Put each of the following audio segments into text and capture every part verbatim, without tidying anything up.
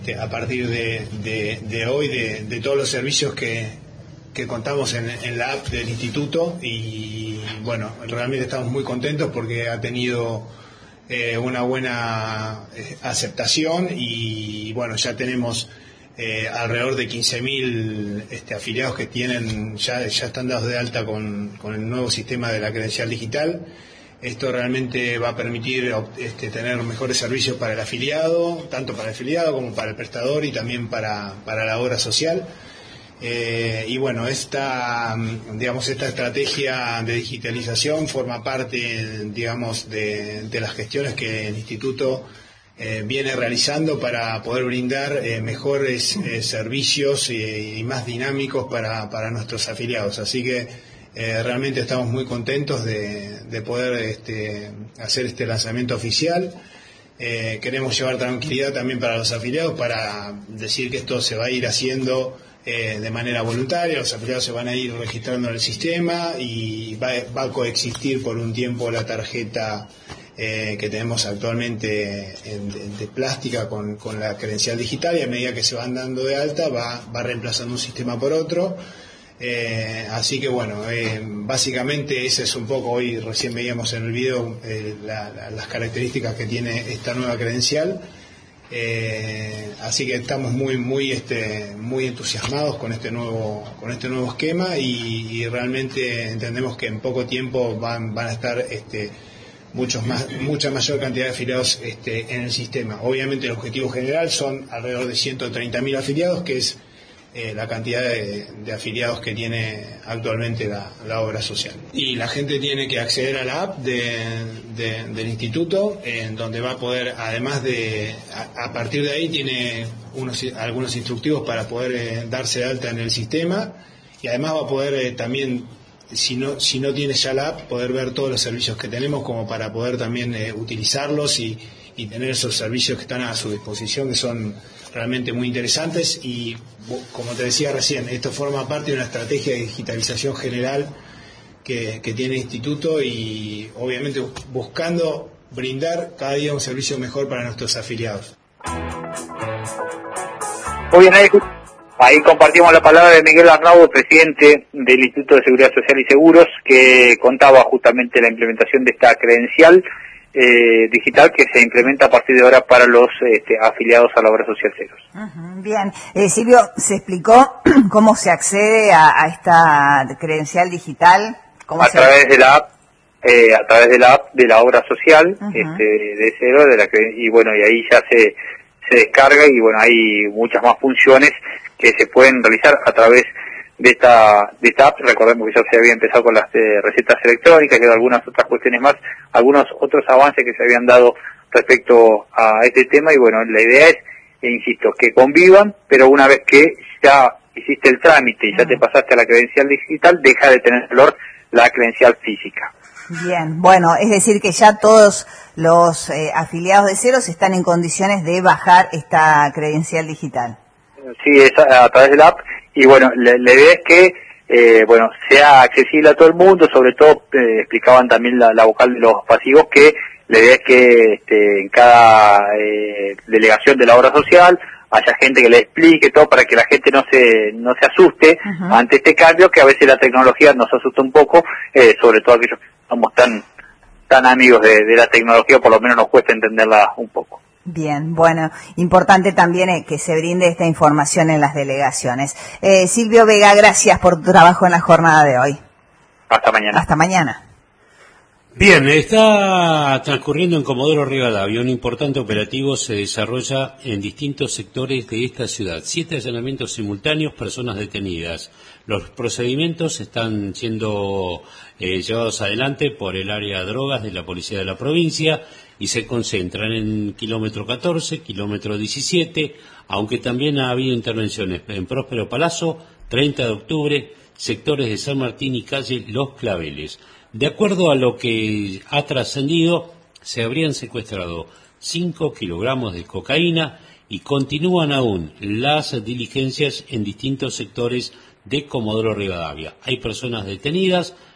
A partir de, de, de hoy, de, de todos los servicios que, que contamos en, en la app del instituto, y bueno, realmente estamos muy contentos porque ha tenido eh, una buena aceptación y bueno, ya tenemos eh, alrededor de quince mil este, afiliados que tienen ya, ya están dados de alta con, con el nuevo sistema de la credencial digital. Esto realmente va a permitir este, tener mejores servicios para el afiliado, tanto para el afiliado como para el prestador y también para, para la obra social. Eh, y bueno, esta, digamos, esta estrategia de digitalización forma parte, digamos, de, de las gestiones que el instituto eh, viene realizando para poder brindar eh, mejores eh, servicios y, y más dinámicos para, para nuestros afiliados. Así que Eh, realmente estamos muy contentos de, de poder este, hacer este lanzamiento oficial. Eh, queremos llevar tranquilidad también para los afiliados, para decir que esto se va a ir haciendo eh, de manera voluntaria. Los afiliados se van a ir registrando en el sistema y va, va a coexistir por un tiempo la tarjeta eh, que tenemos actualmente en, de, de plástica con, con la credencial digital, y a medida que se van dando de alta va, va reemplazando un sistema por otro. Eh, así que bueno, eh, básicamente ese es un poco, hoy recién veíamos en el video eh, la, la, las características que tiene esta nueva credencial, eh, así que estamos muy muy este muy entusiasmados con este nuevo con este nuevo esquema y, y realmente entendemos que en poco tiempo van van a estar este muchos más mucha mayor cantidad de afiliados este en el sistema. Obviamente el objetivo general son alrededor de ciento treinta mil afiliados, que es Eh, la cantidad de, de afiliados que tiene actualmente la, la obra social. Y la gente tiene que acceder a la app de, de, del instituto, en donde va a poder, además de, a, a partir de ahí tiene unos, algunos instructivos para poder eh, darse de alta en el sistema, y además va a poder eh, también, si no, si no tiene ya la app, poder ver todos los servicios que tenemos, como para poder también eh, utilizarlos y, y tener esos servicios que están a su disposición, que son realmente muy interesantes. Y como te decía recién, esto forma parte de una estrategia de digitalización general que, que tiene el instituto, y obviamente buscando brindar cada día un servicio mejor para nuestros afiliados. Muy bien, ahí, ahí compartimos la palabra de Miguel Arnaudo, presidente del Instituto de Seguridad Social y Seguros, que contaba justamente la implementación de esta credencial Eh, digital que se implementa a partir de ahora para los este, afiliados a la obra social Ceros. Uh-huh, bien, eh, Silvio, ¿se explicó cómo se accede a, a esta credencial digital? ¿Cómo a se... través de la app, eh, a través de la app de la obra social, uh-huh. este, de Cero, de la que, y bueno, y ahí ya se se descarga, y bueno, hay muchas más funciones que se pueden realizar a través de esta, de esta app. Recordemos que ya se había empezado con las eh, recetas electrónicas y algunas otras cuestiones más, algunos otros avances que se habían dado respecto a este tema, y bueno, la idea es, e insisto, que convivan, pero una vez que ya hiciste el trámite y ya te pasaste a la credencial digital, deja de tener valor la credencial física. Bien, bueno, es decir que ya todos los eh, afiliados de Ceros están en condiciones de bajar esta credencial digital. Sí, es a, a través de la app. Y bueno, la, la idea es que eh, bueno sea accesible a todo el mundo, sobre todo eh, explicaban también la, la vocal de los pasivos, que la idea es que este, en cada eh, delegación de la obra social haya gente que le explique todo, para que la gente no se no se asuste uh-huh. ante este cambio, que a veces la tecnología nos asusta un poco, eh, sobre todo aquellos que somos tan tan amigos de, de la tecnología, por lo menos nos cuesta entenderla un poco. Bien, bueno, importante también eh, que se brinde esta información en las delegaciones. Eh, Silvio Vega, gracias por tu trabajo en la jornada de hoy. Hasta mañana. Hasta mañana. Bien, está transcurriendo en Comodoro Rivadavia un importante operativo. Se desarrolla en distintos sectores de esta ciudad. Siete allanamientos simultáneos, personas detenidas. Los procedimientos están siendo eh, llevados adelante por el área de drogas de la Policía de la provincia y se concentran en kilómetro catorce, kilómetro diecisiete, aunque también ha habido intervenciones en Próspero Palazzo, treinta de octubre, sectores de San Martín y calle Los Claveles. De acuerdo a lo que ha trascendido, se habrían secuestrado cinco kilogramos de cocaína y continúan aún las diligencias en distintos sectores de Comodoro Rivadavia. Hay personas detenidas,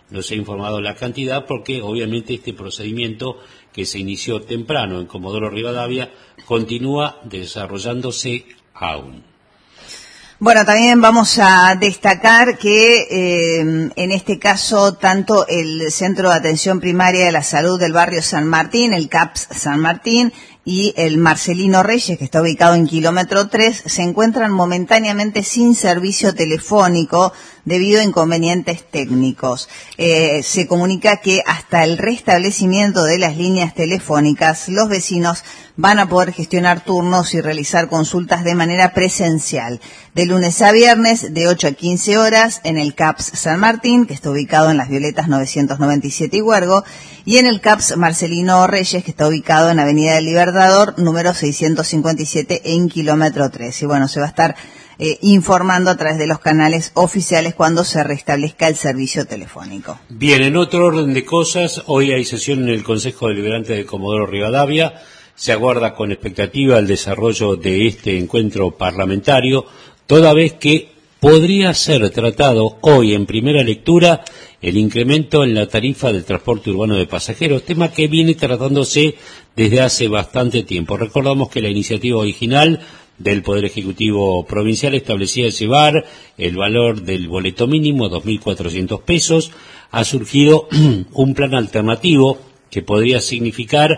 no se ha informado la cantidad porque obviamente este procedimiento que se inició temprano en Comodoro Rivadavia continúa desarrollándose aún. Bueno, también vamos a destacar que eh, en este caso tanto el Centro de Atención Primaria de la Salud del barrio San Martín, el C A P S San Martín, y el Marcelino Reyes, que está ubicado en kilómetro tres, se encuentran momentáneamente sin servicio telefónico debido a inconvenientes técnicos. Eh, se comunica que hasta el restablecimiento de las líneas telefónicas, los vecinos van a poder gestionar turnos y realizar consultas de manera presencial, de lunes a viernes, de ocho a quince horas, en el C A P S San Martín, que está ubicado en Las Violetas novecientos noventa y siete y Huergo, y en el C A P S Marcelino Reyes, que está ubicado en Avenida del Libertador, número seiscientos cincuenta y siete, en kilómetro tres. Y bueno, se va a estar eh, informando a través de los canales oficiales cuando se restablezca el servicio telefónico. Bien, en otro orden de cosas, hoy hay sesión en el Consejo Deliberante de Comodoro Rivadavia. Se aguarda con expectativa el desarrollo de este encuentro parlamentario, toda vez que podría ser tratado hoy en primera lectura el incremento en la tarifa del transporte urbano de pasajeros, tema que viene tratándose desde hace bastante tiempo. Recordamos que la iniciativa original del Poder Ejecutivo Provincial establecía llevar el valor del boleto mínimo, dos mil cuatrocientos pesos. Ha surgido un plan alternativo que podría significar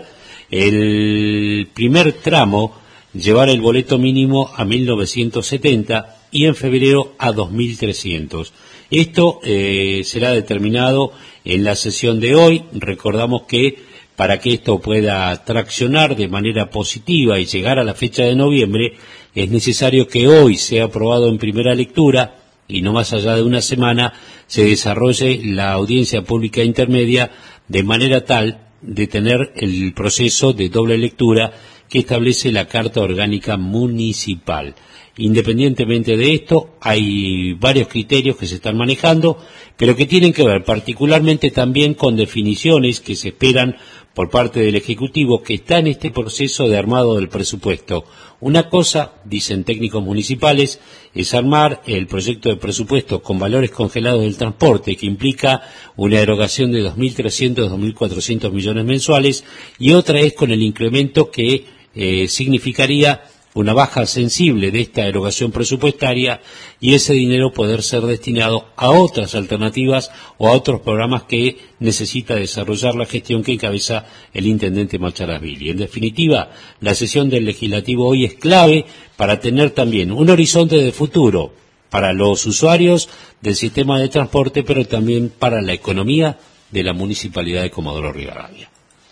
el primer tramo, llevar el boleto mínimo a mil novecientos setenta y en febrero a dos mil trescientos. Esto eh, será determinado en la sesión de hoy. Recordamos que para que esto pueda traccionar de manera positiva y llegar a la fecha de noviembre, es necesario que hoy sea aprobado en primera lectura y no más allá de una semana se desarrolle la audiencia pública intermedia de manera tal de tener el proceso de doble lectura que establece la Carta Orgánica Municipal. Independientemente de esto, hay varios criterios que se están manejando, pero que tienen que ver particularmente también con definiciones que se esperan por parte del Ejecutivo, que está en este proceso de armado del presupuesto. Una cosa, dicen técnicos municipales, es armar el proyecto de presupuesto con valores congelados del transporte, que implica una erogación de dos mil trescientos a dos mil cuatrocientos millones mensuales, y otra es con el incremento que eh, significaría una baja sensible de esta erogación presupuestaria y ese dinero poder ser destinado a otras alternativas o a otros programas que necesita desarrollar la gestión que encabeza el intendente Macharasvili. En definitiva, la sesión del legislativo hoy es clave para tener también un horizonte de futuro para los usuarios del sistema de transporte, pero también para la economía de la Municipalidad de Comodoro Rivadavia.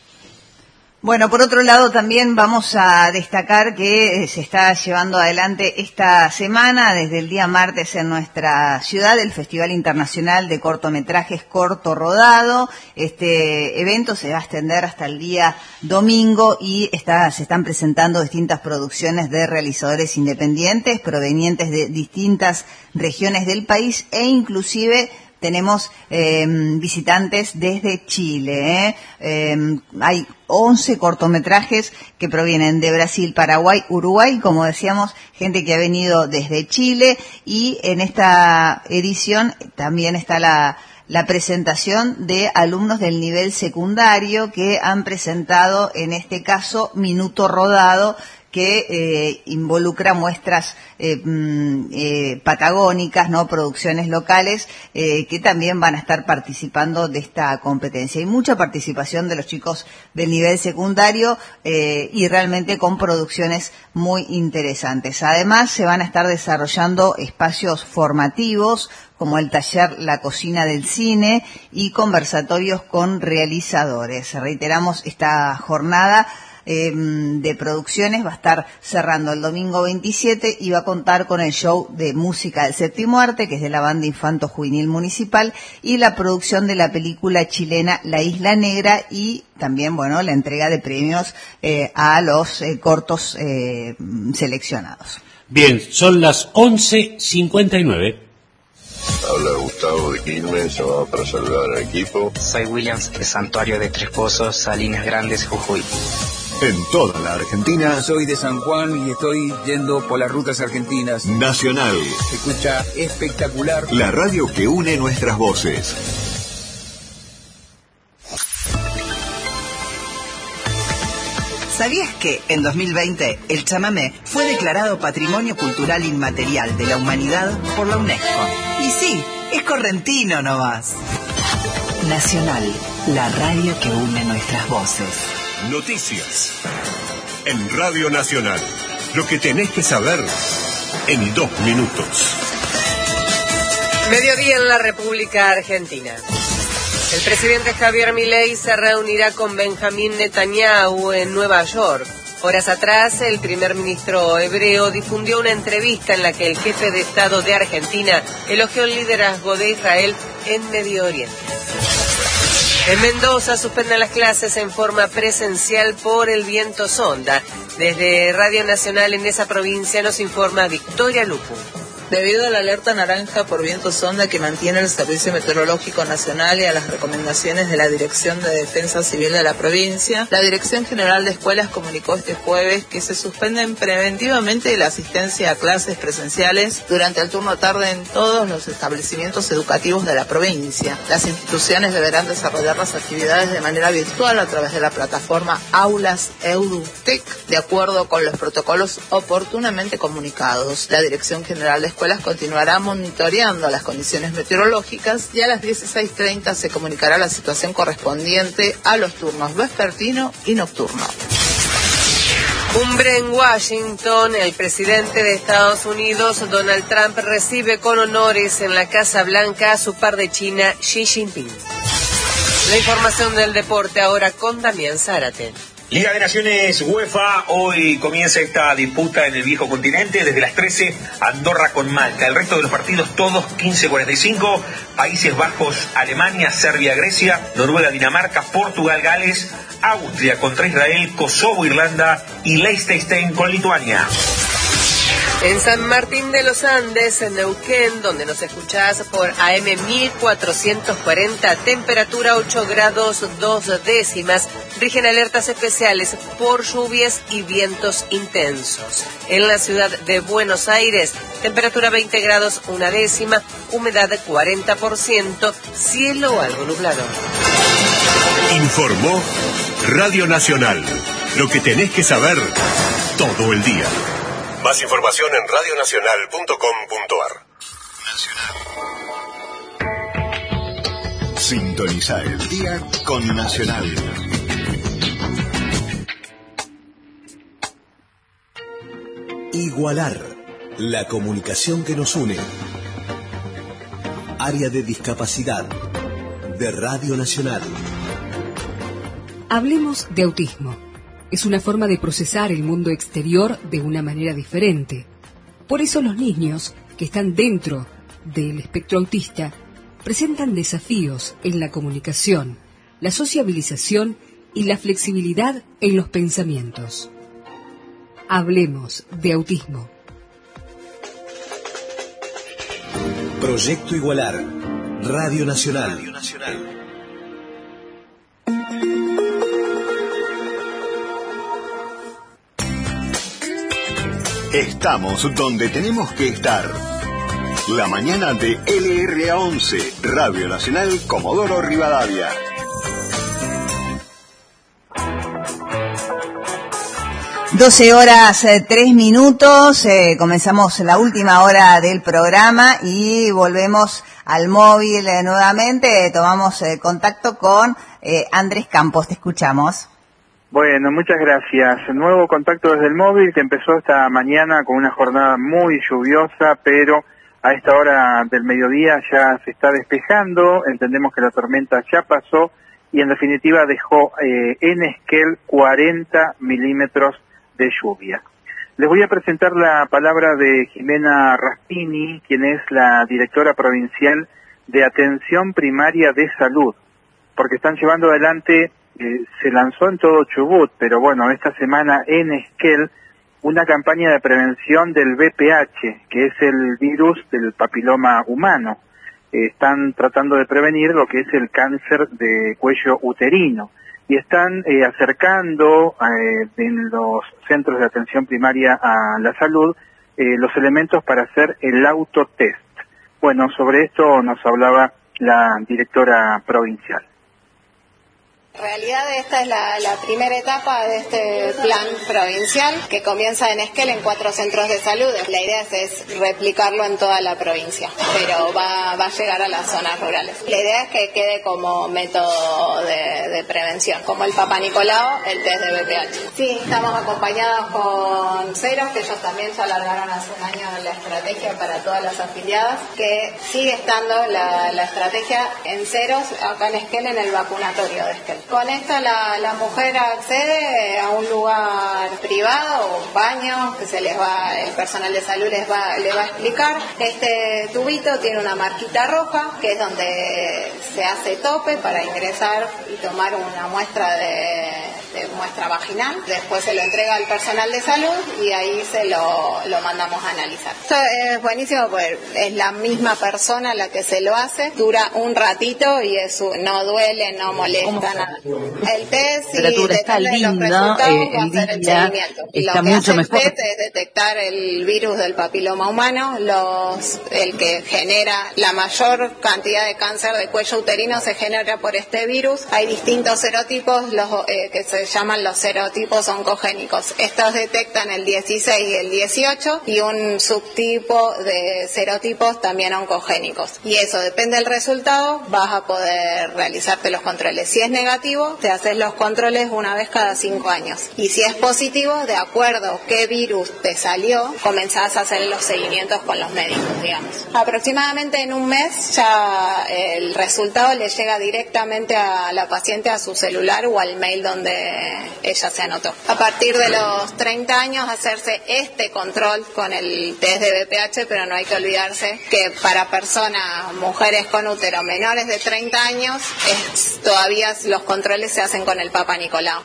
Bueno, por otro lado también vamos a destacar que se está llevando adelante esta semana, desde el día martes en nuestra ciudad, el Festival Internacional de Cortometrajes Corto Rodado. Este evento se va a extender hasta el día domingo y está, se están presentando distintas producciones de realizadores independientes provenientes de distintas regiones del país e inclusive tenemos eh, visitantes desde Chile. ¿eh? Eh, hay once cortometrajes que provienen de Brasil, Paraguay, Uruguay, como decíamos, gente que ha venido desde Chile, y en esta edición también está la, la presentación de alumnos del nivel secundario que han presentado, en este caso, Minuto Rodado, que eh, involucra muestras eh, eh, patagónicas, no producciones locales, eh, que también van a estar participando de esta competencia. Hay mucha participación de los chicos del nivel secundario eh, y realmente con producciones muy interesantes. Además, se van a estar desarrollando espacios formativos como el taller La Cocina del Cine y conversatorios con realizadores. Reiteramos, esta jornada Eh, de producciones va a estar cerrando el domingo veintisiete y va a contar con el show de música del séptimo arte, que es de la banda Infanto Juvenil Municipal, y la producción de la película chilena La Isla Negra, y también, bueno, la entrega de premios eh, a los eh, cortos eh, seleccionados. Bien, son las once cincuenta y nueve. Habla Gustavo de Quilmes, llamado para saludar al equipo. Soy Williams de Santuario de Tres Pozos, Salinas Grandes, Jujuy. En toda la Argentina. Soy de San Juan y estoy yendo por las rutas argentinas. Nacional. Se escucha espectacular. La radio que une nuestras voces. ¿Sabías que en dos mil veinte el chamamé fue declarado Patrimonio Cultural Inmaterial de la Humanidad por la UNESCO? Y sí, es correntino nomás. Nacional, la radio que une nuestras voces. Noticias. En Radio Nacional. Lo que tenés que saber en dos minutos. Mediodía en la República Argentina. El presidente Javier Milei se reunirá con Benjamín Netanyahu en Nueva York. Horas atrás, el primer ministro hebreo difundió una entrevista en la que el jefe de Estado de Argentina elogió el liderazgo de Israel en Medio Oriente. En Mendoza suspenden las clases en forma presencial por el viento sonda. Desde Radio Nacional en esa provincia nos informa Victoria Lupu. Debido a la alerta naranja por viento sonda que mantiene el Servicio Meteorológico Nacional y a las recomendaciones de la Dirección de Defensa Civil de la provincia, la Dirección General de Escuelas comunicó este jueves que se suspenden preventivamente la asistencia a clases presenciales durante el turno tarde en todos los establecimientos educativos de la provincia. Las instituciones deberán desarrollar las actividades de manera virtual a través de la plataforma Aulas EduTech, de acuerdo con los protocolos oportunamente comunicados. La Dirección General de Escuelas continuará monitoreando las condiciones meteorológicas y a las dieciséis treinta se comunicará la situación correspondiente a los turnos vespertino y nocturno. Cumbre en Washington. El presidente de Estados Unidos, Donald Trump, recibe con honores en la Casa Blanca a su par de China, Xi Jinping. La información del deporte ahora con Damián Zárate. Liga de Naciones UEFA, hoy comienza esta disputa en el viejo continente, desde las trece, Andorra con Malta. El resto de los partidos todos quince cuarenta y cinco, Países Bajos, Alemania, Serbia, Grecia, Noruega, Dinamarca, Portugal, Gales, Austria contra Israel, Kosovo, Irlanda y Liechtenstein con Lituania. En San Martín de los Andes, en Neuquén, donde nos escuchás por A M mil cuatrocientos cuarenta, temperatura ocho grados dos décimas, rigen alertas especiales por lluvias y vientos intensos. En la ciudad de Buenos Aires, temperatura veinte grados una décima, humedad cuarenta por ciento, cielo algo nublado. Informó Radio Nacional. Lo que tenés que saber todo el día. Más información en radio nacional punto com punto a r. Sintoniza el día con Nacional. Igualar, la comunicación que nos une. Área de discapacidad de Radio Nacional. Hablemos de autismo. Es una forma de procesar el mundo exterior de una manera diferente. Por eso los niños que están dentro del espectro autista presentan desafíos en la comunicación, la sociabilización y la flexibilidad en los pensamientos. Hablemos de autismo. Proyecto Igualar, Radio Nacional. Radio Nacional. Estamos donde tenemos que estar. La mañana de L R A once, Radio Nacional Comodoro Rivadavia. doce horas, eh, tres minutos, eh, comenzamos la última hora del programa y volvemos al móvil eh, nuevamente, tomamos eh, contacto con eh, Andrés Campos, te escuchamos. Bueno, muchas gracias. Nuevo contacto desde el móvil que empezó esta mañana con una jornada muy lluviosa, pero a esta hora del mediodía ya se está despejando, entendemos que la tormenta ya pasó y en definitiva dejó eh, en Esquel cuarenta milímetros de lluvia. Les voy a presentar la palabra de Jimena Raspini, quien es la directora provincial de Atención Primaria de Salud, porque están llevando adelante, eh, se lanzó en todo Chubut, pero bueno, esta semana en Esquel, una campaña de prevención del V P H, que es el virus del papiloma humano. Eh, están tratando de prevenir lo que es el cáncer de cuello uterino. Y están eh, acercando eh, en los centros de atención primaria a la salud eh, los elementos para hacer el autotest. Bueno, sobre esto nos hablaba la directora provincial. En realidad esta es la, la primera etapa de este plan provincial que comienza en Esquel en cuatro centros de salud. La idea es, es replicarlo en toda la provincia, pero va, va a llegar a las zonas rurales. La idea es que quede como método de, de prevención, como el Papá Nicolau, el test de B P H. Sí, estamos acompañados con Ceros, que ellos también ya alargaron hace un año la estrategia para todas las afiliadas, que sigue estando la, la estrategia en Ceros, acá en Esquel, en el vacunatorio de Esquel. Con esto la, la mujer accede a un lugar privado, un baño, que se les va, el personal de salud les va, le va a explicar. Este tubito tiene una marquita roja, que es donde se hace tope para ingresar y tomar una muestra de, de muestra vaginal. Después se lo entrega al personal de salud y ahí se lo, lo mandamos a analizar. Esto es buenísimo porque es la misma persona la que se lo hace, dura un ratito y es, no duele, no molesta nada. El test, si está lindo, eh, el día el está lo que mucho hace mejor. El test es detectar el virus del papiloma humano, los, el que genera la mayor cantidad de cáncer de cuello uterino se genera por este virus. Hay distintos serotipos los, eh, que se llaman los serotipos oncogénicos. Estos detectan el dieciséis y el dieciocho y un subtipo de serotipos también oncogénicos. Y eso, depende del resultado, vas a poder realizarte los controles. Si es negativo, te haces los controles una vez cada cinco años. Y si es positivo, de acuerdo qué virus te salió, comenzás a hacer los seguimientos con los médicos, digamos. Aproximadamente en un mes ya el resultado le llega directamente a la paciente a su celular o al mail donde ella se anotó. A partir de los treinta años hacerse este control con el test de B P H, pero no hay que olvidarse que para personas, mujeres con útero menores de treinta años, es, todavía los controles se hacen con el Papá Nicolau.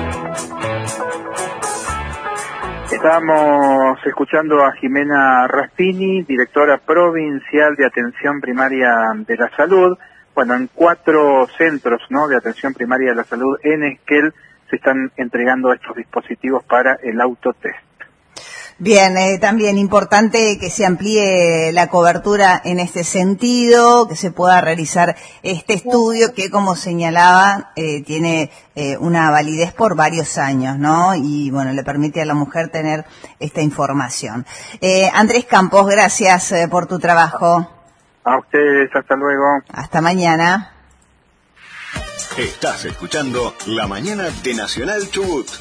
Estábamos escuchando a Jimena Raspini, directora provincial de Atención Primaria de la Salud. Bueno, en cuatro centros, ¿no?, de atención primaria de la salud en Esquel se están entregando estos dispositivos para el autotest. Bien, eh, también importante que se amplíe la cobertura en este sentido, que se pueda realizar este estudio que, como señalaba, eh, tiene eh, una validez por varios años, ¿no? Y, bueno, le permite a la mujer tener esta información. Eh, Andrés Campos, gracias eh, por tu trabajo. A ustedes, hasta luego. Hasta mañana. Estás escuchando La Mañana de Nacional Chubut.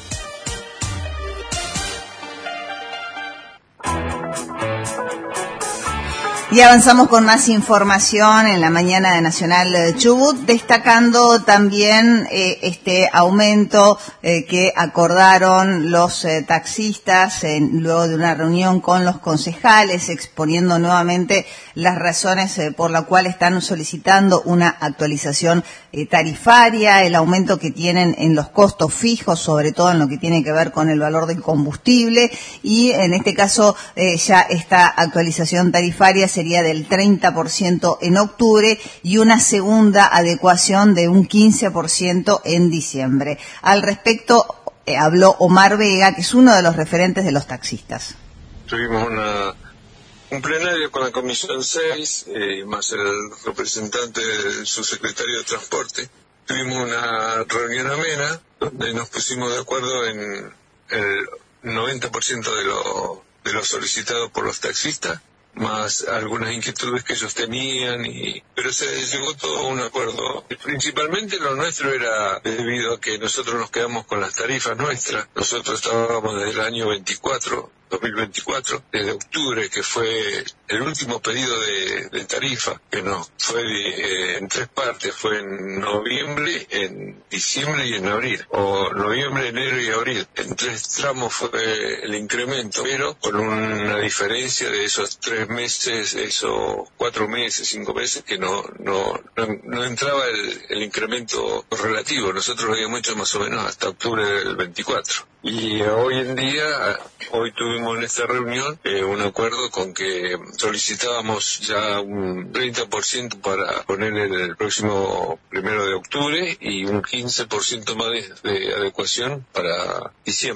Y avanzamos con más información en la mañana de Nacional Chubut, destacando también eh, este aumento eh, que acordaron los eh, taxistas eh, luego de una reunión con los concejales, exponiendo nuevamente las razones eh, por la cual están solicitando una actualización eh, tarifaria, el aumento que tienen en los costos fijos, sobre todo en lo que tiene que ver con el valor del combustible, y en este caso eh, ya esta actualización tarifaria se sería del treinta por ciento en octubre y una segunda adecuación de un quince por ciento en diciembre. Al respecto eh, habló Omar Vega, que es uno de los referentes de los taxistas. Tuvimos una, un plenario con la Comisión seis, eh, más el representante del subsecretario de Transporte. Tuvimos una reunión amena donde nos pusimos de acuerdo en el noventa por ciento de lo, de lo solicitado por los taxistas, más algunas inquietudes que ellos tenían, y pero se llegó todo a un acuerdo. Principalmente lo nuestro era debido a que nosotros nos quedamos con las tarifas nuestras. Nosotros estábamos desde el año veinticuatro, dos mil veinticuatro, desde octubre, que fue el último pedido de, de tarifa, que nos fue eh, en tres partes, fue en noviembre, en diciembre y en abril, o noviembre, enero y abril. En tres tramos fue el incremento, pero con una diferencia de esos tres meses, esos cuatro meses, cinco meses, que no no no, no entraba el, el incremento relativo. Nosotros lo habíamos hecho más o menos hasta octubre del veinticuatro. Y hoy en día, hoy tuvimos en esta reunión eh, un acuerdo con que solicitábamos ya un treinta por ciento para poner en el próximo primero de octubre y un quince por ciento más de, de adecuación para diciembre.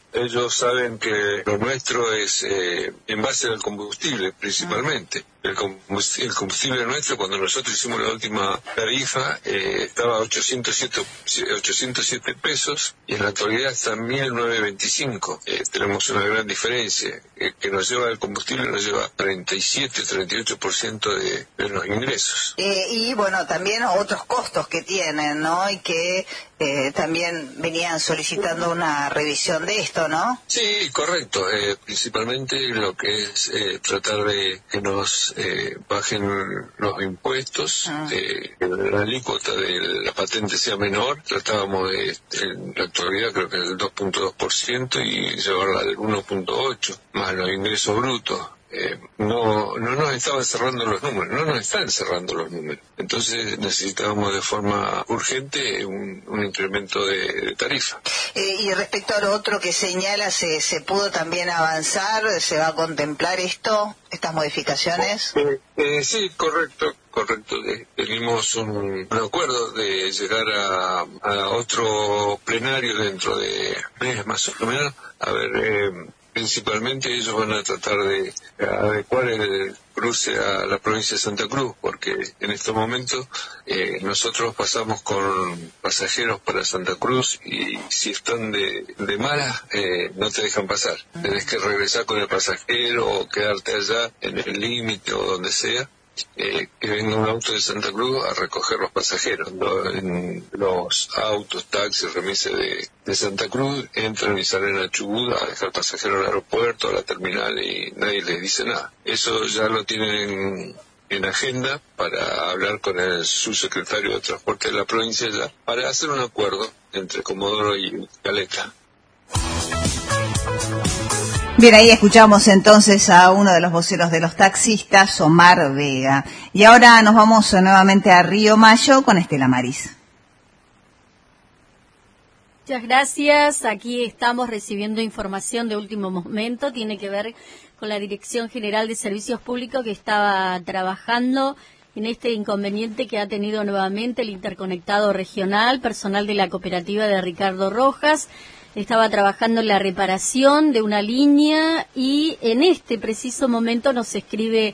ellos saben que lo nuestro es eh, en base al combustible principalmente. El combustible, el combustible nuestro, cuando nosotros hicimos la última tarifa, eh, estaba a ochocientos siete pesos y en la actualidad está en mil novecientos veinticinco. Eh, tenemos una gran diferencia, eh, que nos lleva el combustible, nos lleva treinta y siete, treinta y ocho por ciento de, de los ingresos. Eh, y bueno, también otros costos que tienen, ¿no? Y que eh, también venían solicitando una revisión de esto, ¿no? Sí, correcto. Eh, principalmente lo que es eh, tratar de que nos eh, bajen los impuestos, ah. eh, que la alícuota de la patente sea menor. Tratábamos de, en la actualidad creo que el dos punto dos por ciento y llevarla al uno punto ocho por ciento, más los ingresos brutos. Eh, no no nos estaban cerrando los números, no nos están cerrando los números. Entonces necesitábamos de forma urgente un, un incremento de, de tarifa. Eh, y respecto a lo otro que señala, ¿se, ¿se pudo también avanzar? ¿Se va a contemplar esto, estas modificaciones? Eh, eh, sí, correcto. Correcto, tenemos un, un acuerdo de llegar a, a otro plenario dentro de mes más o menos. A ver, eh, principalmente ellos van a tratar de adecuar el cruce a la provincia de Santa Cruz, porque en estos momentos eh, nosotros pasamos con pasajeros para Santa Cruz y si están de, de malas eh, no te dejan pasar. Tenés que regresar con el pasajero o quedarte allá en el límite o donde sea. Eh, que venga un auto de Santa Cruz a recoger los pasajeros. Lo, en los autos, taxis, remises de, de Santa Cruz entran y salen a Chubut a dejar pasajeros al aeropuerto, a la terminal y nadie les dice nada. Eso ya lo tienen en, en agenda para hablar con el subsecretario de Transporte de la provincia ya, para hacer un acuerdo entre Comodoro y Caleta. Bien, ahí escuchamos entonces a uno de los voceros de los taxistas, Omar Vega. Y ahora nos vamos nuevamente a Río Mayo con Estela Maris. Muchas gracias. Aquí estamos recibiendo información de último momento. Tiene que ver con la Dirección General de Servicios Públicos que estaba trabajando en este inconveniente que ha tenido nuevamente el interconectado regional, personal de la cooperativa de Ricardo Rojas. Estaba trabajando en la reparación de una línea y en este preciso momento nos escribe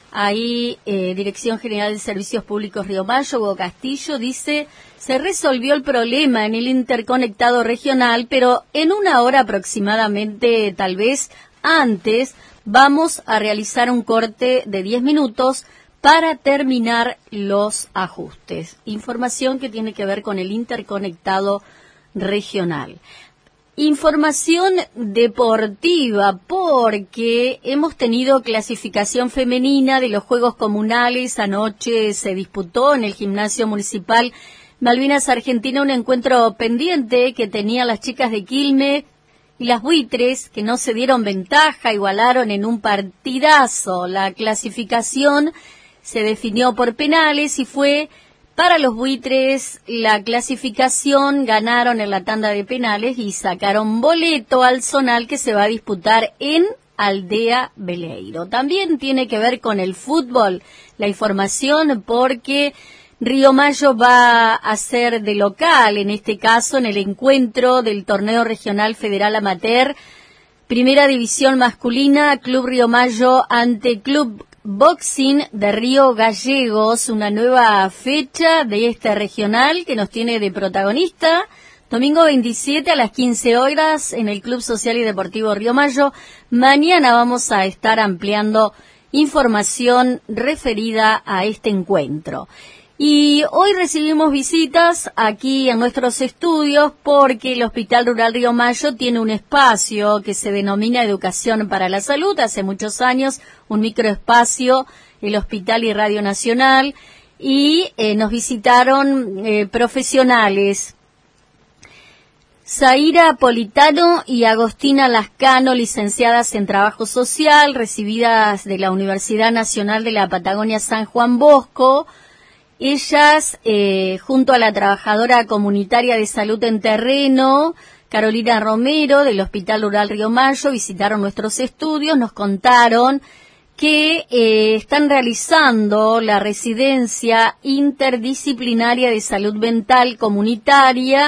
ahí eh, Dirección General de Servicios Públicos Río Mayo, Hugo Castillo, dice, se resolvió el problema en el interconectado regional, pero en una hora aproximadamente, tal vez antes, vamos a realizar un corte de diez minutos para terminar los ajustes. Información que tiene que ver con el interconectado regional. Información deportiva, porque hemos tenido clasificación femenina de los Juegos Comunales. Anoche se disputó en el Gimnasio Municipal Malvinas Argentina un encuentro pendiente que tenían las chicas de Quilmes y las Buitres, que no se dieron ventaja, igualaron en un partidazo. La clasificación se definió por penales y fue para los Buitres la clasificación, ganaron en la tanda de penales y sacaron boleto al zonal que se va a disputar en Aldea Beleiro. También tiene que ver con el fútbol la información, porque Río Mayo va a ser de local, en este caso en el encuentro del Torneo Regional Federal Amateur, Primera División Masculina, Club Río Mayo ante Club Boxing de Río Gallegos, una nueva fecha de este regional que nos tiene de protagonista. Domingo veintisiete a las quince horas en el Club Social y Deportivo Río Mayo. Mañana vamos a estar ampliando información referida a este encuentro. Y hoy recibimos visitas aquí en nuestros estudios porque el Hospital Rural Río Mayo tiene un espacio que se denomina Educación para la Salud. Hace muchos años, un microespacio, el Hospital y Radio Nacional, y eh, nos visitaron eh, profesionales. Zaira Politano y Agostina Lascano, licenciadas en Trabajo Social, recibidas de la Universidad Nacional de la Patagonia San Juan Bosco. Ellas, eh, junto a la trabajadora comunitaria de salud en terreno, Carolina Romero, del Hospital Rural Río Mayo, visitaron nuestros estudios, nos contaron que eh, están realizando la residencia interdisciplinaria de salud mental comunitaria,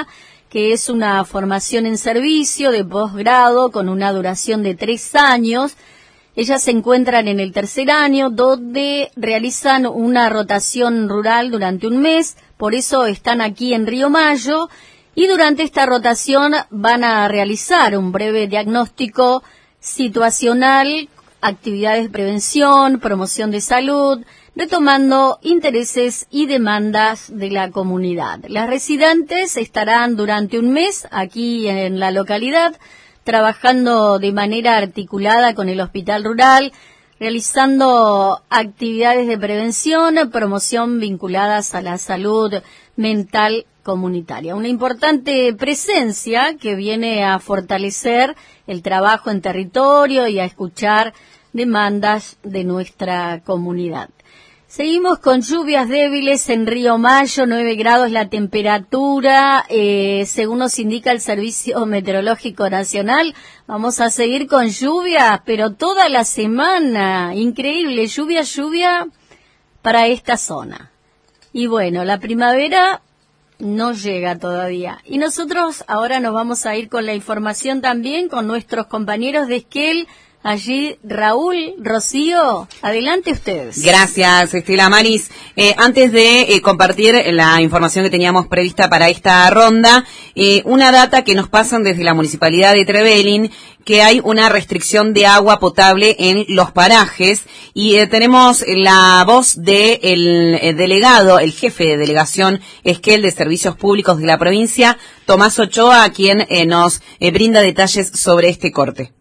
que es una formación en servicio de posgrado con una duración de tres años. Ellas se encuentran en el tercer año, donde realizan una rotación rural durante un mes, por eso están aquí en Río Mayo, y durante esta rotación van a realizar un breve diagnóstico situacional, actividades de prevención, promoción de salud, retomando intereses y demandas de la comunidad. Las residentes estarán durante un mes aquí en la localidad, trabajando de manera articulada con el Hospital Rural, realizando actividades de prevención, promoción vinculadas a la salud mental comunitaria. Una importante presencia que viene a fortalecer el trabajo en territorio y a escuchar demandas de nuestra comunidad. Seguimos con lluvias débiles en Río Mayo, nueve grados la temperatura, eh, según nos indica el Servicio Meteorológico Nacional. Vamos a seguir con lluvia, pero toda la semana, increíble, lluvia, lluvia para esta zona. Y bueno, la primavera no llega todavía. Y nosotros ahora nos vamos a ir con la información también con nuestros compañeros de Esquel. Allí, Raúl, Rocío, adelante ustedes. Gracias, Estela Maris. Eh, antes de eh, compartir la información que teníamos prevista para esta ronda, eh, una data que nos pasan desde la Municipalidad de Trevelin, que hay una restricción de agua potable en los parajes, y eh, tenemos la voz del de delegado, el jefe de delegación Esquel de Servicios Públicos de la provincia, Tomás Ochoa, quien eh, nos eh, brinda detalles sobre este corte.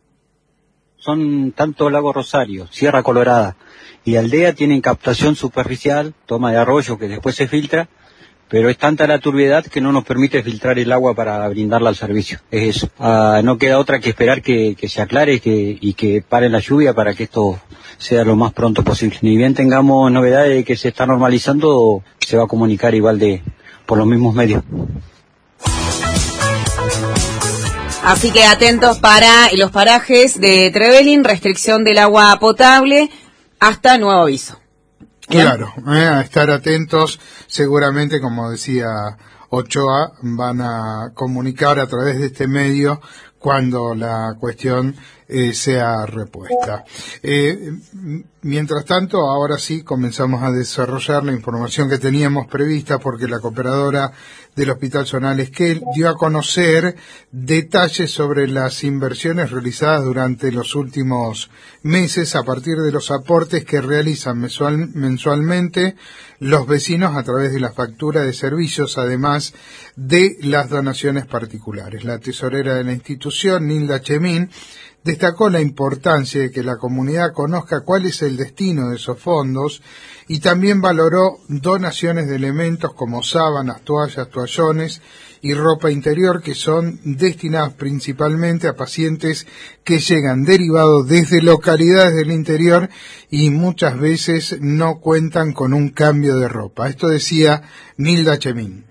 Son tanto Lago Rosario, Sierra Colorada y Aldea tienen captación superficial, toma de arroyo que después se filtra, pero es tanta la turbiedad que no nos permite filtrar el agua para brindarla al servicio. Es eso. Ah, no queda otra que esperar que, que se aclare que, y que pare la lluvia para que esto sea lo más pronto posible. Ni bien tengamos novedades de que se está normalizando, se va a comunicar igual de por los mismos medios. Así que atentos para los parajes de Trevelin, restricción del agua potable hasta nuevo aviso. Claro, eh, a estar atentos, seguramente, como decía Ochoa, van a comunicar a través de este medio cuando la cuestión eh, sea repuesta. Eh, mientras tanto, ahora sí comenzamos a desarrollar la información que teníamos prevista, porque la cooperadora del Hospital Zonal Esquel dio a conocer detalles sobre las inversiones realizadas durante los últimos meses a partir de los aportes que realizan mensual, mensualmente los vecinos a través de la factura de servicios, además de las donaciones particulares. La tesorera de la institución, Nilda Chemín, destacó la importancia de que la comunidad conozca cuál es el destino de esos fondos y también valoró donaciones de elementos como sábanas, toallas, toallones y ropa interior que son destinados principalmente a pacientes que llegan derivados desde localidades del interior y muchas veces no cuentan con un cambio de ropa. Esto decía Nilda Chemín.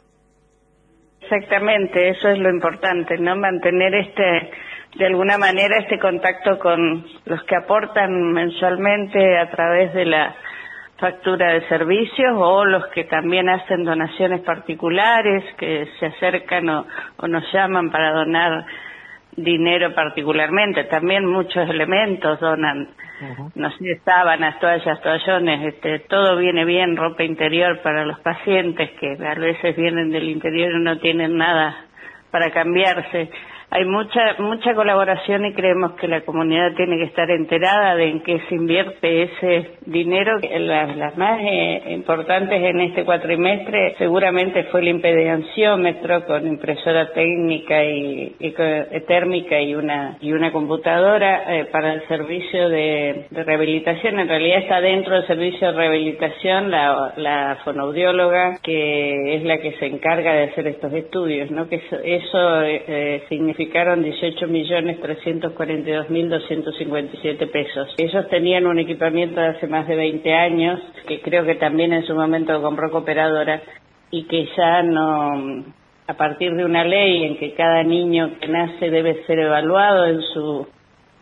Exactamente, eso es lo importante, ¿no? Mantener este, de alguna manera, este contacto con los que aportan mensualmente a través de la factura de servicios, o los que también hacen donaciones particulares, que se acercan o, o nos llaman para donar dinero particularmente. También muchos elementos donan, uh-huh. no sé, sábanas, toallas, toallones, este, todo viene bien, ropa interior para los pacientes que a veces vienen del interior y no tienen nada para cambiarse. Hay mucha mucha colaboración y creemos que la comunidad tiene que estar enterada de en qué se invierte ese dinero. Las, las más eh, importantes en este cuatrimestre seguramente fue el impedanciómetro con impresora técnica y, y con, térmica y una y una computadora eh, para el servicio de, de rehabilitación. En realidad está dentro del servicio de rehabilitación la, la fonoaudióloga, que es la que se encarga de hacer estos estudios, ¿no? Que eso, eso eh, significa dieciocho millones trescientos cuarenta y dos mil doscientos cincuenta y siete pesos. Ellos tenían un equipamiento de hace más de veinte años, que creo que también en su momento compró Cooperadora, y que ya no, a partir de una ley en que cada niño que nace debe ser evaluado en su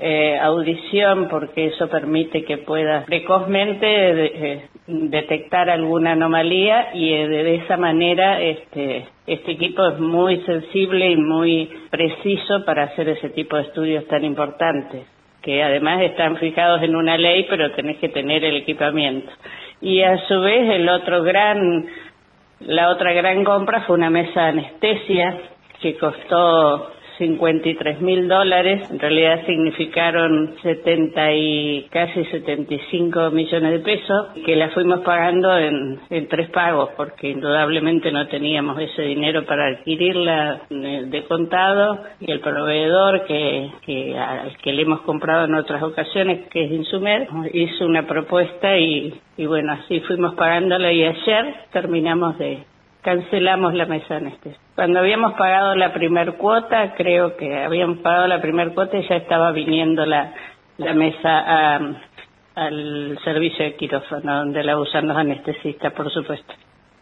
eh, audición, porque eso permite que puedas precozmente de, eh, detectar alguna anomalía y eh, de esa manera este, este equipo es muy sensible y muy preciso para hacer ese tipo de estudios tan importantes, que además están fijados en una ley, pero tenés que tener el equipamiento. Y a su vez el otro gran, la otra gran compra fue una mesa de anestesia que costó cincuenta y tres mil dólares, en realidad significaron setenta y casi setenta y cinco millones de pesos, que la fuimos pagando en, en tres pagos, porque indudablemente no teníamos ese dinero para adquirirla de contado, y el proveedor que, que al que le hemos comprado en otras ocasiones, que es Insumer, hizo una propuesta y, y bueno, así fuimos pagándola, y ayer terminamos de cancelamos la mesa de anestesia. Cuando habíamos pagado la primer cuota, creo que habíamos pagado la primer cuota y ya estaba viniendo la, la mesa a, al servicio de quirófano, donde la usan los anestesistas, por supuesto.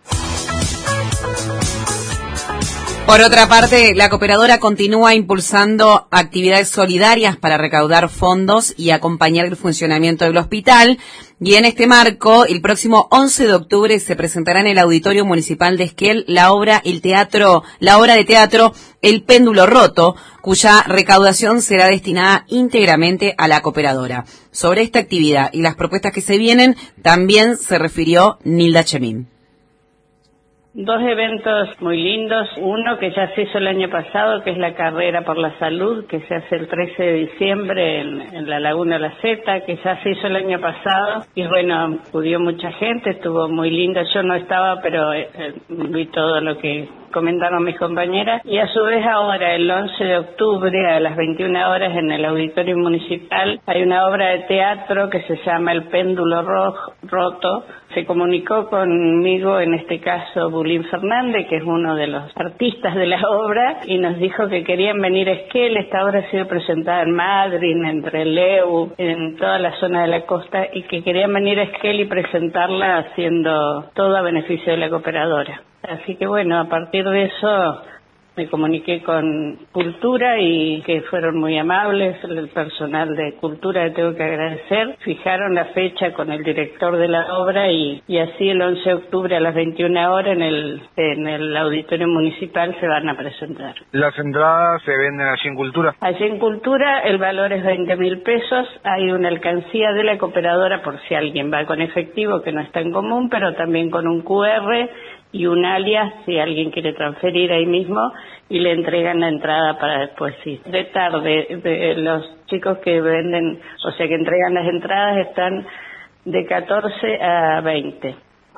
Por otra parte, la cooperadora continúa impulsando actividades solidarias para recaudar fondos y acompañar el funcionamiento del hospital. Y en este marco, el próximo once de octubre se presentará en el Auditorio Municipal de Esquel la obra el teatro, la obra de teatro El Péndulo Roto, cuya recaudación será destinada íntegramente a la cooperadora. Sobre esta actividad y las propuestas que se vienen, también se refirió Nilda Chemín. Dos eventos muy lindos, uno que ya se hizo el año pasado, que es la Carrera por la Salud, que se hace el trece de diciembre en, en la Laguna La Zeta, que ya se hizo el año pasado, y bueno, acudió mucha gente, estuvo muy lindo, yo no estaba, pero eh, vi todo lo que comentaron mis compañeras, y a su vez ahora, el once de octubre, a las veintiuna horas, en el Auditorio Municipal, hay una obra de teatro que se llama El Péndulo Rojo, Roto. Se comunicó conmigo, en este caso, Bulín Fernández, que es uno de los artistas de la obra, y nos dijo que querían venir a Esquel. Esta obra ha sido presentada en Madrid, en Trelew, en toda la zona de la costa, y que querían venir a Esquel y presentarla haciendo todo a beneficio de la cooperadora. Así que bueno, a partir de eso me comuniqué con Cultura y que fueron muy amables, el personal de Cultura, le tengo que agradecer. Fijaron la fecha con el director de la obra y, y así el once de octubre a las veintiuna horas en el, en el Auditorio Municipal se van a presentar. ¿Las entradas se venden allí en Cultura? Allí en Cultura el valor es veinte mil pesos, hay una alcancía de la cooperadora por si alguien va con efectivo, que no es tan común, pero también con un cu erre y un alias, si alguien quiere transferir ahí mismo, y le entregan la entrada para después sí. De tarde, de los chicos que venden, o sea que entregan las entradas, están de catorce a veinte.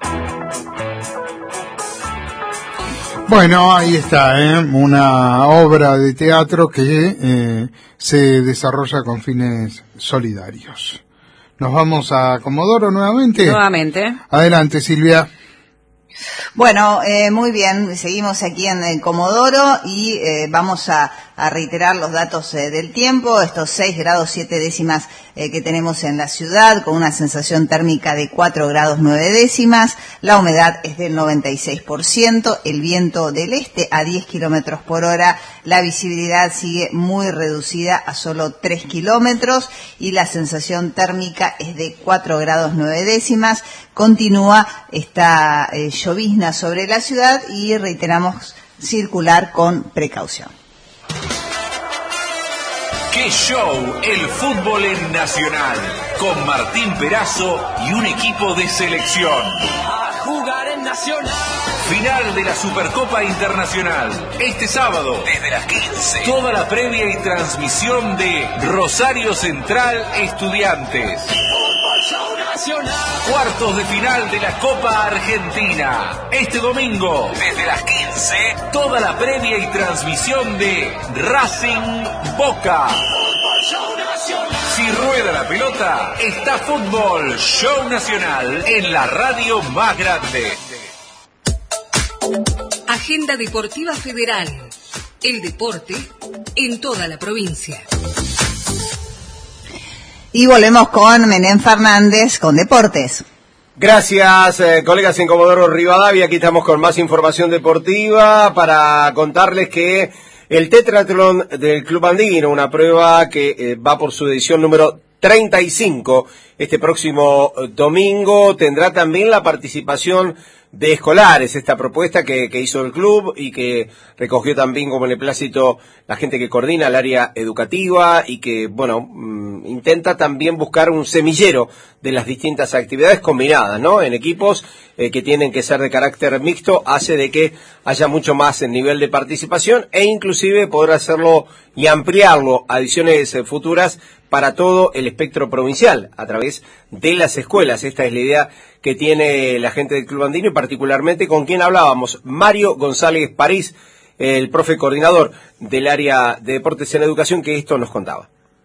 Bueno, ahí está, ¿eh? Una obra de teatro que eh, se desarrolla con fines solidarios. Nos vamos a Comodoro nuevamente. Nuevamente. Adelante, Silvia. Bueno, eh, muy bien, seguimos aquí en, en Comodoro y eh, vamos a, a reiterar los datos eh, del tiempo, estos seis grados siete décimas eh, que tenemos en la ciudad, con una sensación térmica de cuatro grados nueve décimas, la humedad es del noventa y seis por ciento, el viento del este a diez kilómetros por hora, la visibilidad sigue muy reducida a solo tres kilómetros y la sensación térmica es de cuatro grados nueve décimas, continúa esta eh, llovizna sobre la ciudad y reiteramos circular con precaución. ¡Qué show! El fútbol en Nacional, con Martín Perazo y un equipo de selección. A jugar en Nacional. Final de la Supercopa Internacional. Este sábado, desde las quince. Toda la previa y transmisión de Rosario Central Estudiantes. Fútbol Show Nacional. Cuartos de final de la Copa Argentina. Este domingo, desde las quince. Toda la previa y transmisión de Racing Boca. Fútbol Show Nacional. Si rueda la pelota, está Fútbol Show Nacional en la radio más grande. Agenda Deportiva Federal. El deporte en toda la provincia. Y volvemos con Menem Fernández con Deportes. Gracias, eh, colegas en Comodoro Rivadavia. Aquí estamos con más información deportiva para contarles que el tetratlón del Club Andino, una prueba que eh, va por su edición número treinta y cinco. Este próximo domingo tendrá también la participación de escolares, esta propuesta que, que hizo el club y que recogió también como beneplácito la gente que coordina el área educativa y que, bueno, mmm, intenta también buscar un semillero de las distintas actividades combinadas, ¿no? En equipos eh, que tienen que ser de carácter mixto, hace de que haya mucho más en nivel de participación e inclusive poder hacerlo y ampliarlo a ediciones eh, futuras para todo el espectro provincial a través de las escuelas. Esta es la idea que tiene la gente del Club Andino y particularmente con quien hablábamos, Mario González París, el profe coordinador del área de deportes en educación, que esto nos contaba.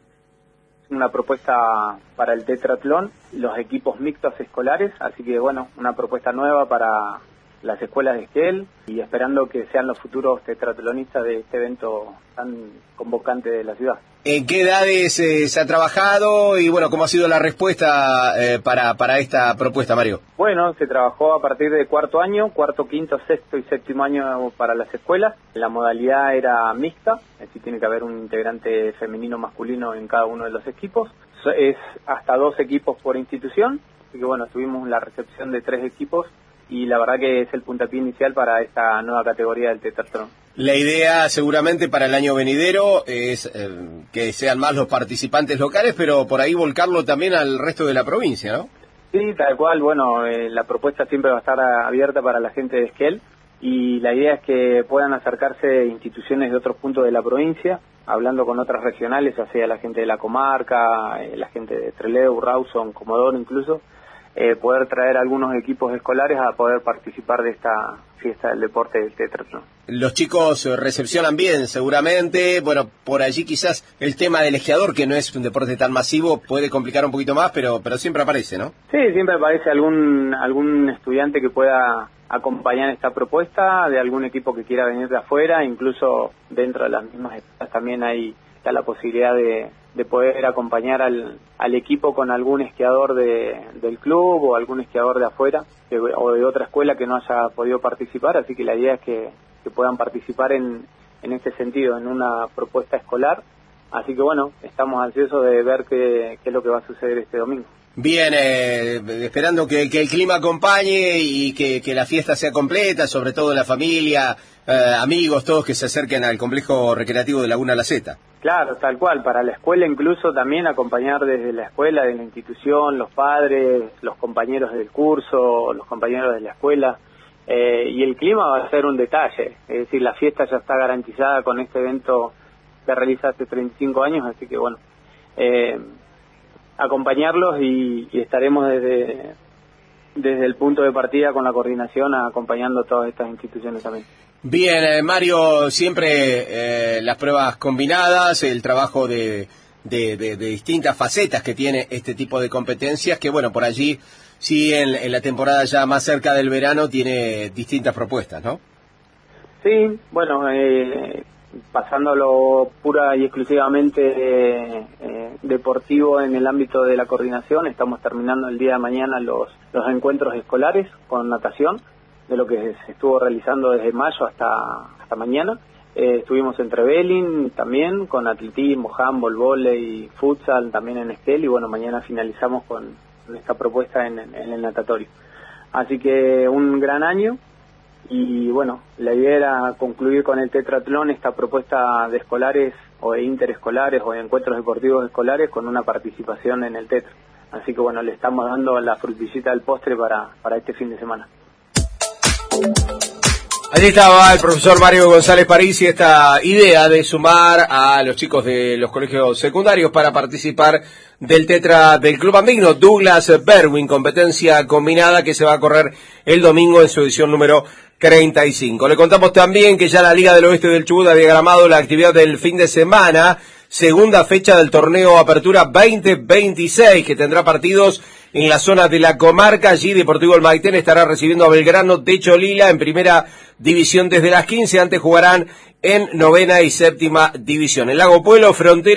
Una propuesta para el tetratlón, los equipos mixtos escolares, así que bueno, una propuesta nueva para las escuelas de Esquel y esperando que sean los futuros tetratlonistas de este evento tan convocante de la ciudad. ¿En qué edades eh, se ha trabajado y bueno, cómo ha sido la respuesta eh, para, para esta propuesta, Mario? Bueno, se trabajó a partir de cuarto año, cuarto, quinto, sexto y séptimo año para las escuelas. La modalidad era mixta, es decir, tiene que haber un integrante femenino masculino en cada uno de los equipos. Es hasta dos equipos por institución, así que bueno, tuvimos la recepción de tres equipos y la verdad que es el puntapié inicial para esta nueva categoría del tetratlón. La idea seguramente para el año venidero es eh, que sean más los participantes locales, pero por ahí volcarlo también al resto de la provincia, ¿no? Sí, tal cual. Bueno, eh, la propuesta siempre va a estar abierta para la gente de Esquel y la idea es que puedan acercarse instituciones de otros puntos de la provincia, hablando con otras regionales, ya sea la gente de la comarca, eh, la gente de Trelew, Rawson, Comodoro incluso, eh, poder traer algunos equipos escolares a poder participar de esta fiesta del deporte del tetratlón. Los chicos recepcionan bien, seguramente. Bueno, por allí quizás el tema del esquiador, que no es un deporte tan masivo, puede complicar un poquito más, pero pero siempre aparece, ¿no? Sí, siempre aparece algún algún estudiante que pueda acompañar esta propuesta, de algún equipo que quiera venir de afuera, incluso dentro de las mismas escuelas también hay está la posibilidad de, de poder acompañar al, al equipo con algún esquiador de, del club o algún esquiador de afuera que, o de otra escuela que no haya podido participar, así que la idea es que, que puedan participar en, en este sentido, en una propuesta escolar, así que bueno, estamos ansiosos de ver qué, qué es lo que va a suceder este domingo. Bien, eh, esperando que, que el clima acompañe y que, que la fiesta sea completa, sobre todo la familia, eh, amigos, todos que se acerquen al complejo recreativo de Laguna La Zeta. Claro, tal cual, para la escuela incluso también acompañar desde la escuela, de la institución, los padres, los compañeros del curso, los compañeros de la escuela, eh, y el clima va a ser un detalle, es decir, la fiesta ya está garantizada con este evento que realiza hace treinta y cinco años, así que bueno, eh, acompañarlos y, y estaremos desde desde el punto de partida con la coordinación acompañando todas estas instituciones también. Bien, eh, Mario, siempre eh, las pruebas combinadas, el trabajo de, de, de, de distintas facetas que tiene este tipo de competencias, que bueno, por allí sí en, en la temporada ya más cerca del verano tiene distintas propuestas, ¿no? Sí, bueno, eh, pasándolo pura y exclusivamente eh, eh, deportivo en el ámbito de la coordinación, estamos terminando el día de mañana los, los encuentros escolares con natación, de lo que se estuvo realizando desde mayo hasta hasta mañana. Eh, estuvimos en Trevelin también, con atletismo, handball, vóley, futsal, también en Esquel, y bueno, mañana finalizamos con, con esta propuesta en, en el natatorio. Así que un gran año, y bueno, la idea era concluir con el tetratlón esta propuesta de escolares, o de interescolares, o de encuentros deportivos escolares, con una participación en el tetra. Así que bueno, le estamos dando la frutillita del postre para, para este fin de semana. Allí estaba el profesor Mario González París y esta idea de sumar a los chicos de los colegios secundarios para participar del tetra del Club Andino Douglas Berwin, competencia combinada que se va a correr el domingo en su edición número treinta y cinco. Le contamos también que ya la Liga del Oeste del Chubut ha diagramado la actividad del fin de semana, segunda fecha del torneo Apertura veinte veintiséis, que tendrá partidos en la zona de la comarca. Allí Deportivo El Maitén estará recibiendo a Belgrano de Cholila en primera división desde las quince. Antes jugarán en novena y séptima división. En Lago Pueblo, Frontera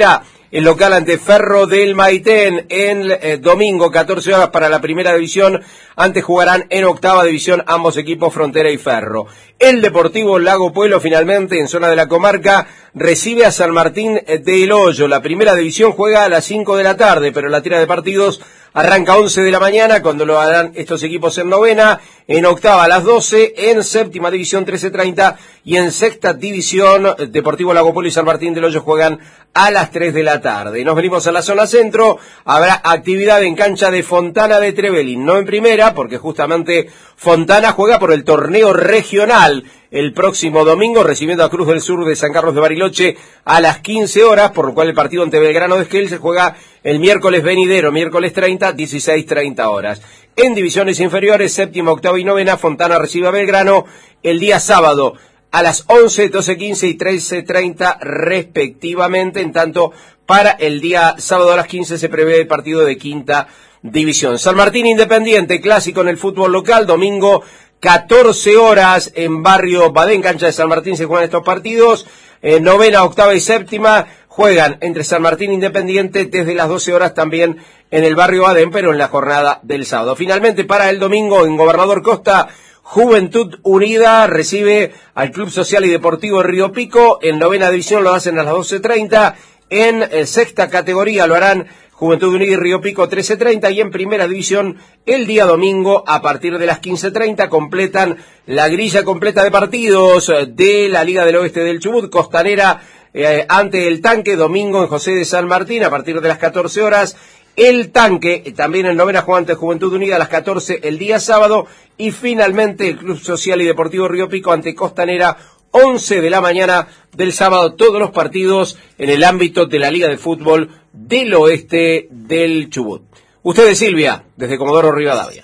el local ante Ferro del Maitén en eh, domingo, catorce horas para la primera división. Antes jugarán en octava división ambos equipos, Frontera y Ferro. El Deportivo Lago Puelo, finalmente, en zona de la comarca, recibe a San Martín del Hoyo. La primera división juega a las cinco de la tarde, pero la tira de partidos arranca a once de la mañana, cuando lo harán estos equipos en novena, en octava a las doce, en séptima división trece treinta, y en sexta división Deportivo Lago Puelo y San Martín del Hoyo juegan a las tres de la tarde. Nos venimos a la zona centro, habrá actividad en cancha de Fontana de Trevelin, no en primera, porque justamente Fontana juega por el torneo regional el próximo domingo, recibiendo a Cruz del Sur de San Carlos de Bariloche a las quince horas, por lo cual el partido ante Belgrano de Esquel se juega el miércoles venidero, miércoles treinta, dieciséis treinta horas. En divisiones inferiores, séptima, octava y novena, Fontana recibe a Belgrano el día sábado a las once, doce quince y trece treinta respectivamente. En tanto, para el día sábado a las quince se prevé el partido de quinta división. San Martín Independiente, clásico en el fútbol local, domingo catorce horas en Barrio Badén, cancha de San Martín se juegan estos partidos. Eh, novena, octava y séptima juegan entre San Martín Independiente desde las doce horas también en el Barrio Badén, pero en la jornada del sábado. Finalmente, para el domingo en Gobernador Costa, Juventud Unida recibe al Club Social y Deportivo Río Pico. En novena división lo hacen a las doce treinta. En eh, sexta categoría lo harán Juventud Unida y Río Pico trece treinta, y en primera división el día domingo a partir de las quince treinta completan la grilla completa de partidos de la Liga del Oeste del Chubut. Costanera eh, ante el Tanque, domingo en José de San Martín a partir de las catorce horas. El Tanque, también en novena juega ante Juventud Unida a las catorce el día sábado, y finalmente el Club Social y Deportivo Río Pico ante Costanera, once de la mañana del sábado, todos los partidos en el ámbito de la Liga de Fútbol del Oeste del Chubut. Ustedes, Silvia, desde Comodoro Rivadavia.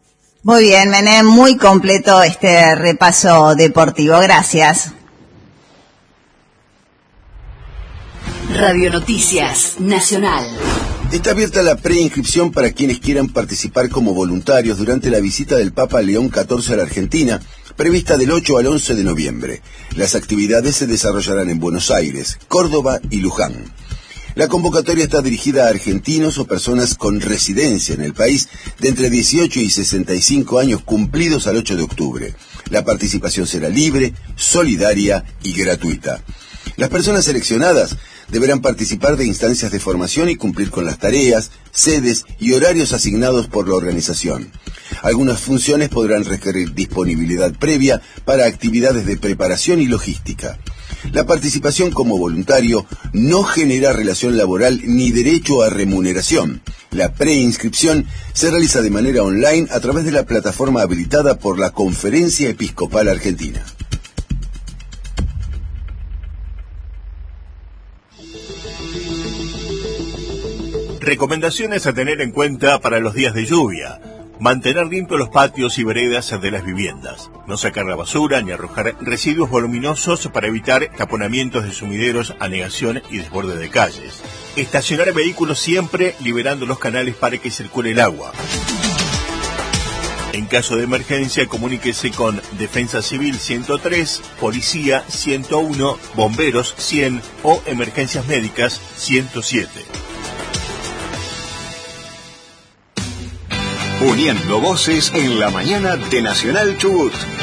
Muy bien, Menem, muy completo este repaso deportivo. Gracias. Radio Noticias Nacional. Está abierta la preinscripción para quienes quieran participar como voluntarios durante la visita del Papa León catorce a la Argentina, prevista del ocho al once de noviembre. Las actividades se desarrollarán en Buenos Aires, Córdoba y Luján. La convocatoria está dirigida a argentinos o personas con residencia en el país de entre dieciocho y sesenta y cinco años cumplidos al ocho de octubre. La participación será libre, solidaria y gratuita. Las personas seleccionadas deberán participar de instancias de formación y cumplir con las tareas, sedes y horarios asignados por la organización. Algunas funciones podrán requerir disponibilidad previa para actividades de preparación y logística. La participación como voluntario no genera relación laboral ni derecho a remuneración. La preinscripción se realiza de manera online a través de la plataforma habilitada por la Conferencia Episcopal Argentina. Recomendaciones a tener en cuenta para los días de lluvia. Mantener limpios los patios y veredas de las viviendas. No sacar la basura ni arrojar residuos voluminosos para evitar taponamientos de sumideros, anegación y desborde de calles. Estacionar vehículos siempre liberando los canales para que circule el agua. En caso de emergencia, comuníquese con Defensa Civil ciento tres, Policía ciento uno, Bomberos cien o Emergencias Médicas ciento siete. Uniendo voces en la mañana de Nacional Chubut.